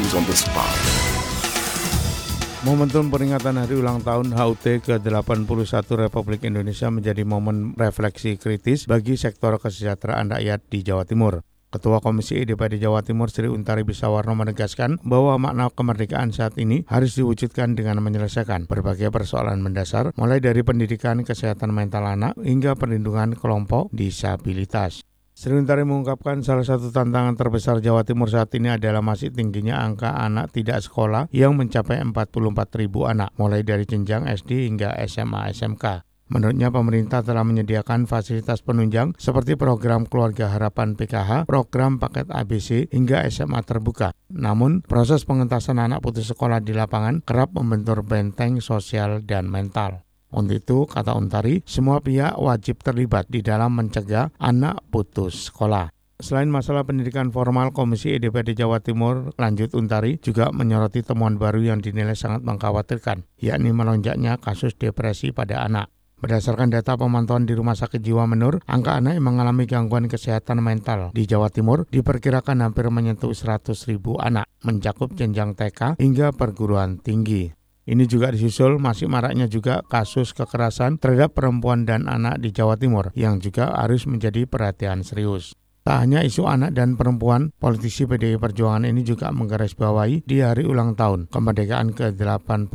News on the spot. Momentum peringatan Hari Ulang Tahun HUT ke-81 Republik Indonesia menjadi momen refleksi kritis bagi sektor kesejahteraan rakyat di Jawa Timur. Ketua Komisi DPD Jawa Timur Sri Untari Bisawarno menegaskan bahwa makna kemerdekaan saat ini harus diwujudkan dengan menyelesaikan berbagai persoalan mendasar, mulai dari pendidikan, kesehatan mental anak, hingga perlindungan kelompok disabilitas. Sri Untari mengungkapkan salah satu tantangan terbesar Jawa Timur saat ini adalah masih tingginya angka anak tidak sekolah yang mencapai 44.000 anak, mulai dari jenjang SD hingga SMA-SMK. Menurutnya pemerintah telah menyediakan fasilitas penunjang seperti program Keluarga Harapan PKH, program paket ABC, hingga SMA terbuka. Namun, proses pengentasan anak putus sekolah di lapangan kerap membentur benteng sosial dan mental. Untuk itu, kata Untari, semua pihak wajib terlibat di dalam mencegah anak putus sekolah. Selain masalah pendidikan formal, Komisi DPD Jawa Timur, lanjut Untari, juga menyoroti temuan baru yang dinilai sangat mengkhawatirkan, yakni melonjaknya kasus depresi pada anak. Berdasarkan data pemantauan di Rumah Sakit Jiwa Menur, angka anak yang mengalami gangguan kesehatan mental di Jawa Timur diperkirakan hampir menyentuh 100.000 anak, mencakup jenjang TK hingga perguruan tinggi. Ini juga disusul masih maraknya juga kasus kekerasan terhadap perempuan dan anak di Jawa Timur yang juga harus menjadi perhatian serius. Tak hanya isu anak dan perempuan, politisi PDI Perjuangan ini juga menggarisbawahi di hari ulang tahun kemerdekaan ke-81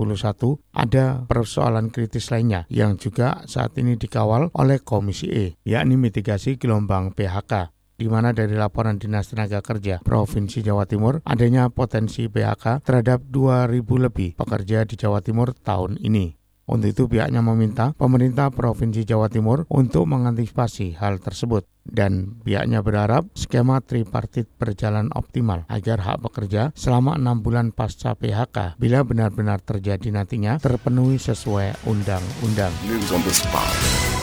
ada persoalan kritis lainnya yang juga saat ini dikawal oleh Komisi E, yakni mitigasi gelombang PHK. Di mana dari laporan Dinas Tenaga Kerja Provinsi Jawa Timur adanya potensi PHK terhadap 2.000 lebih pekerja di Jawa Timur tahun ini. Untuk itu pihaknya meminta pemerintah Provinsi Jawa Timur untuk mengantisipasi hal tersebut dan pihaknya berharap skema tripartit berjalan optimal agar hak pekerja selama 6 bulan pasca PHK bila benar-benar terjadi nantinya terpenuhi sesuai undang-undang. News on the spot.